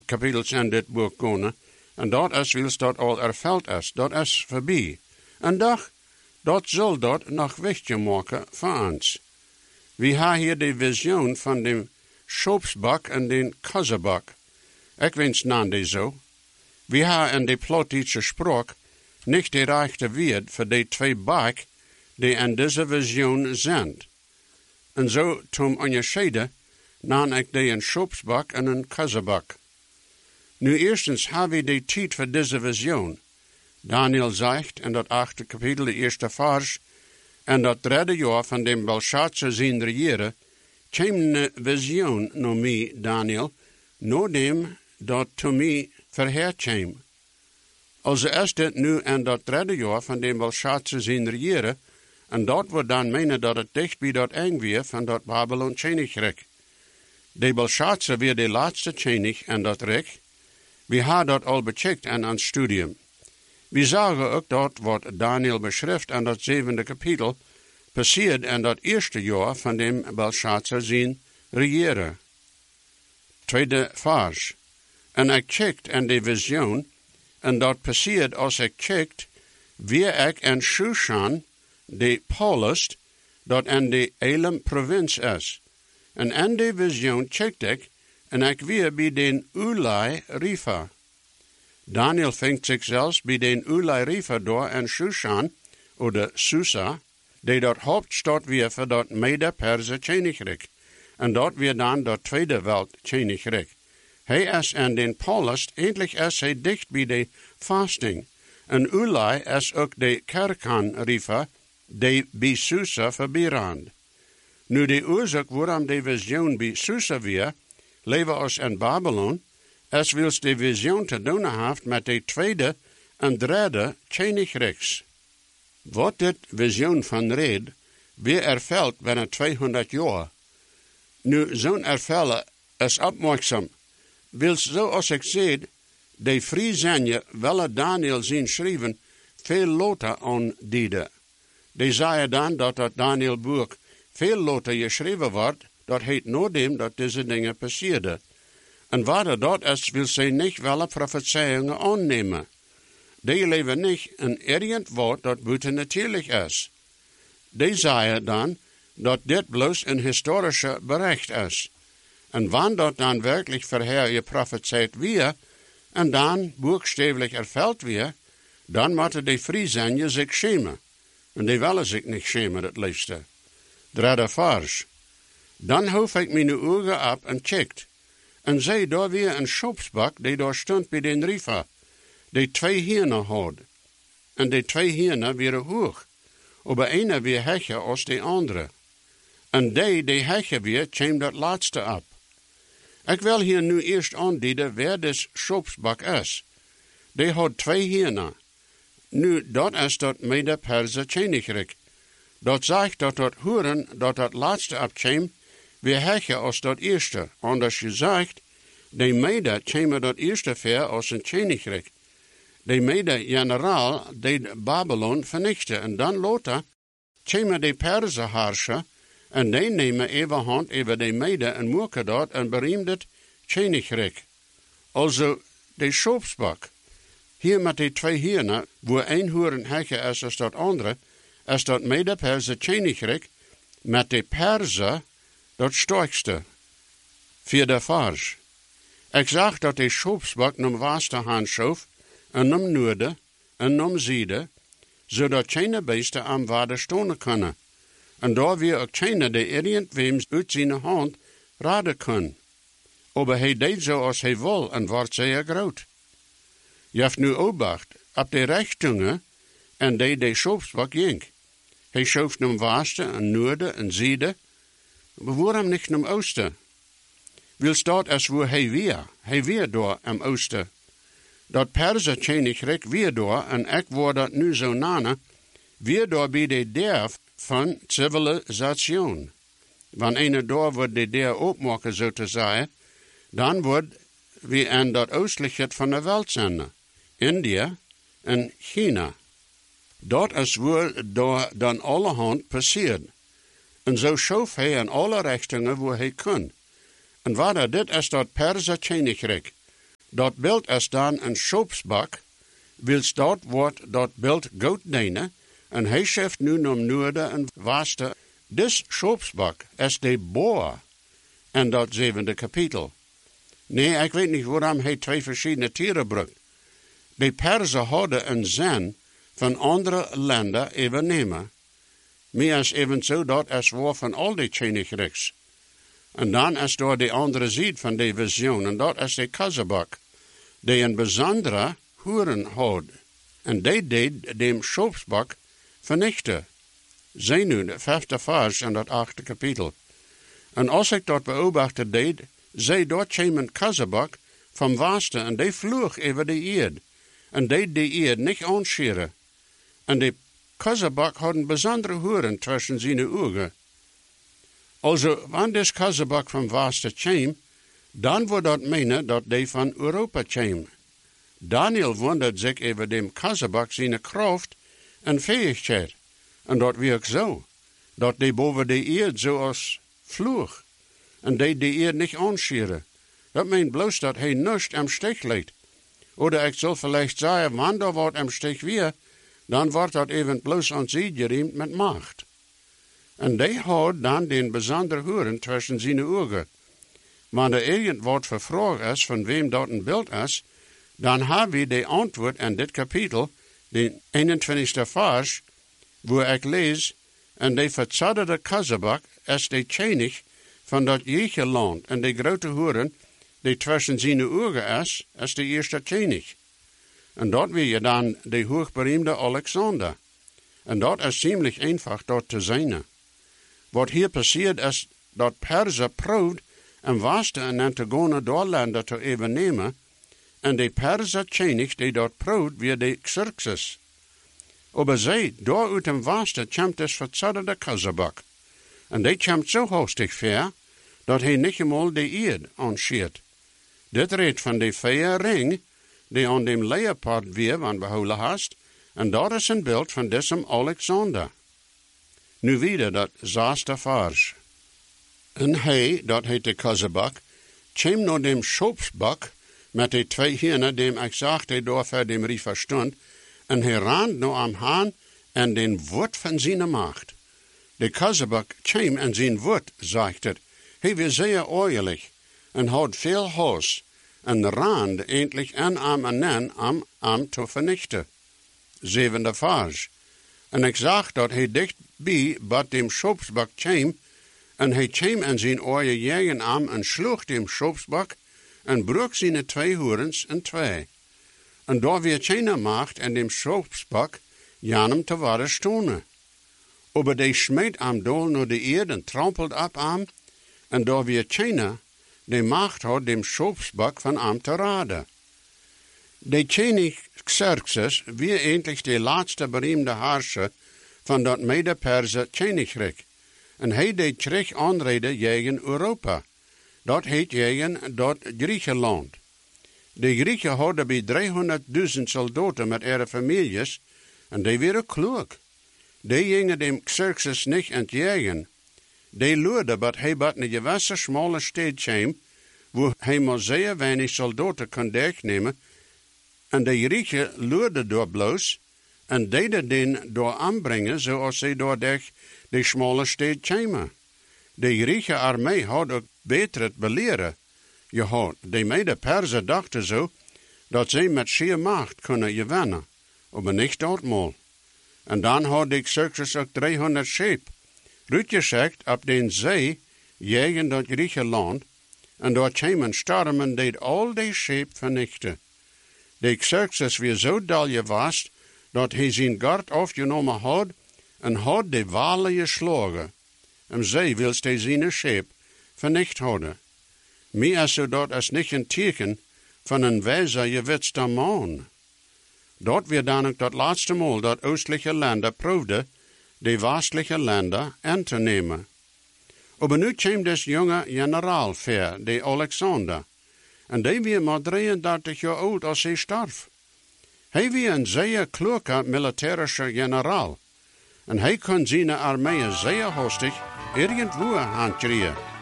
kapitels in dit boek gaan, en dat is wils dat al erveld is, dat is voorbij. En doch, dat zal dat nog wichtig maken voor ons. We hebben hier de visioen van de schoopsbak en de kazzebak. Ik wens naam die zo. We hebben in de plottische spraak niet de rechte woord voor de twee bak die in deze visioen zijn. En zo, toen onderscheiden, nam ik de een schoopsbak en een kazzebak. Nu eerstens hebben we de tijd voor deze visioen. Daniel zegt in dat 8e kapitel, de eerste vers, en dat 3e jaar van dem Belshazzar zijn regeren, kwam een visioen naar mij, Daniel, no dem dat to mij verheerd kwam. Also is dit nu in dat 3e jaar van dem Belshazzar zijn regeren, en dat wordt dan menen dat het dicht bij dat eng weer van dat Babylon Koninkrijk. De Belshazzar weer de laatste koning en dat rijk. We hebben dat al becheckt in ons studium. We zagen ook dat wat Daniel beschrijft in dat 7e kapitel passiert in dat eerste jaar van dem Belshazzar zijn regeren. Tweede vers. En ik checkt in de visioen, en dat passiert als ik checkt, wie ik in Shushan, de Paulus, dat in de Elam provincie is. En in de visioen checkt ik, en ik weer bij den Ulai Rifa. Daniel vindt zich zelfs bij den Ulai Rifa door in Shushan, oder Susa, die dat hoofdstad weer voor dat Mede-Perse Koninkrijk. En dat weer dan dat Tweede Welt Koninkrijk. Hij is in den Paulus, eindelijk is hij dicht bij de fasting. En Ulai is ook de Kerkan Rifa, die bij Susa verbirand. Nu de oorzaak waarom de visioen bij Susa weer, leven als in Babylon, is wils de visioen te doen heeft met de tweede en derde Koninkrijks. Wat dit visioen van red, weer erveld binnen 200 jaar. Nu, zo'n ervellen is opmerkzaam. Wils zoals ik zei, de Friesenje willen Daniel zien schrijven, veel later aandienen. Die zeiden dan dat dat Daniel boek veel later geschreven wordt, dat heet noordem dat deze dingen passierden. En waar dat is, wil zij niet wel profetieën aannemen. Die leven niet een ergend woord dat buitennatuurlijk is. Die zeiden dan dat dit bloos een historische bericht is. En wanneer dat dan werkelijk verheer je profeteerd weer, en dan boekstevelijk erveld weer, dan moeten de Friesenje zich schämen. En die willen zich niet schämen, het liefste. Derde vers. Dan hoef ik mijn ogen op en checkt. En zei daar weer een schopsbak die daar stond bij den Rifa, die 2 hienen had. En die 2 hienen waren hoog, aber ene weer hecher als de andere. En die hecher weer, kwam dat laatste op. Ik wil hier nu eerst aandienen waar des schopsbak is. Die had 2 hienen. Nu, dat is dat Mede-Perse Koninkrijk. Dat zegt dat horen dat laatste opkwam, weer hecher als dat eerste. Anders gezegd, de Mede kwamen dat eerste ver als een Koninkrijk. De Mede-generaal deed Babylon vernichten. En dan later kwamen de Perse herrscher en die nemen overhand over de Mede en maken dat een beroemd Koninkrijk. Also, de schopsbak. Hier met die 2 hieren, waar 1 hoeren hecher is als dat andere, is dat Mede-Perse Koninkrijk met de Perse dat sterkste. 4e vers. Ik zag dat de schopsbak nam waste hand schoof, en nam noorden, en nam zuiden, zodat geen beesten aan waarde stonen kunnen. En daar weer ook geen de irgendweems uit zijn hand raden kunnen. Aber hij deed zo als hij wil en wordt zeer groot. Je hebt nu obacht op de rechtingen en de schopsbak ging. Hij schoof nam waste en noorden en zuiden, maar waarom niet naar oosten? Wils dat is waar hij weer door am oosten. Dat Perse Koninkrijk weer door, en ik word dat nu zo nana, weer door bij de derf van civilisatie. Wanneer ene door wordt de deur opmaken, zo te zeggen, dan wordt wie in dat oostelijke van de wereld zijn. India en China. Dat is waar door dan allerhand passiert. En zo schoof hij in alle richtingen waar hij kon. En waar dit is dat Perse Koninkrijk. Dat beeld is dan een schoopsbak, wils dat wordt dat beeld goed dienen, en hij schrijft nu om noorden en waaste. Dis schoopsbak is de boer, en dat 7e kapitel. Nee, ik weet niet waarom hij 2 verschillende tieren brukt. De Perzen hadden een zin van andere landen overnemen. Meer is evenzo dat is waar van al die Königreichs. En dan is door de andere zijde van de visioen, en dat is de Kazebak, die een bijzondere hoeren had. En die deed de schoopsbak vernichten. Zie nu de 5e vers in dat 8e kapitel. En als ik dat beobachten deed, zie dort kwam een Kazebak van waasten en die vloog over de eerd. En deed de eerd niet aanscheren. En de Kazebak had een bijzondere hoeren tussen zijn ogen. Also, wanneer de Kazebak van waasten kwam, dan wordt dat menen dat die van Europa kwam. Daniel wondert zich over de Kazebak zijn kracht en fähigheid. En dat werkt zo, dat die boven de eerd zoals vloog. En die de eerd niet aanscheren. Dat meent bloos dat hij niets am stich legt. Oder ik zal vielleicht zeggen, wanneer er wat am stich weer, dan wordt dat even bloos aan zee geriemd met macht. En die houdt dan den bijzonder horen tussen zijn ogen. Wanneer er irgend wat vervraagd is van wem dat een beeld is, dan hebben we de antwoord in dit kapitel, de 21e vers, waar ik lees, en de verzadderde Kazebak is de koning van dat Jeche land, en de grote hoeren, die tussen zijn ogen is de eerste koning. En dat wil je dan de hoogberoemde Alexander. En dat is ziemlich eenvoudig dat te zijn. Wat hier passiert is dat Perzen proeft en waaste en Antagone doorlanden te overnemen, en de Perzer koning die dat proeft weer de Xerxes. Aber zij, door uit hem waaste, komt es verzadderde Kazebak. En die komt zo hoostig ver, dat hij niet eenmaal de eerd aanscheert. Dit redt van de vier ring, die aan dem leopard weer van behouden hast, en dat is een beeld van deze Alexander. Nu wieder dat 6e vers. En hij, dat heet de Kazebak, kwam naar dem schoopsbak, met de 2 hienen, dem ik zag, die door voor dem riefer stond, en hij rand naar am haan en den woord van zijn macht. De Kazebak kwam en zijn woord, zegt het. Hij was zeer oorlijk en had veel haas en rand eindelijk en am te vernichten. 7e vers. En ik zag dat hij dichtbij bij dem schoopsbak kwam, en hij kwam en zijn oorje jagen am en sloeg dem schoopsbak en brak zijn 2 horens in 2. En daar weer geen macht en dem schoopsbak janem te worden stonen. Aber die smeet am dol naar de eerd en trampelt ab am, en daar weer geen de macht had dem schoopsbak van am te raden. De koning Xerxes weer eindelijk de laatste beroemde herrscher van dat Mede-Perse koninkrijk. En hij deed terug aanreden tegen Europa. Dat heet tegen dat Griekenland. De Grieken hadden bij 300.000 soldaten met ihre families, en die waren klug. Die gingen dem Xerxes niet entgegen. Die luurde dat hij bij een gewisse smalle stad kwam, waar hij maar zeer weinig soldaten kon nemen, en de Grieken luurde door bloos, en deden den door aanbrengen, zoals zij door de smalle stad kwamen. De Griekse armee had ook beter het beleren. De Mede-Perzen dachten zo, dat zij met zeer macht kunnen gewinnen, maar niet doodmaal. En dan had de Xerxes ook 300 scheep, uitgezegd op den zee, tegen dat Griekenland, en door kwamen stormen deed al die scheep vernichten. De Xerxes weer zo dal was, dat hij zijn gard afgenomen had, en had de walen geslagen. En zij wilst hij zijn scheep vernicht hadden. Meer is dat is niet een teken van een wijze gewetste man. Dat weer dan ook dat laatste mal dat oostelijke landen proefde, de westelijke landen aan te nemen. Maar nu kwam des jonge generaal ver, de Alexander. En die weer maar 33 jaar oud als hij starf. Hij was een zeer kloeke militarische generaal. En hij kon zijn armee zeer hastig irgendwo aankrijgen.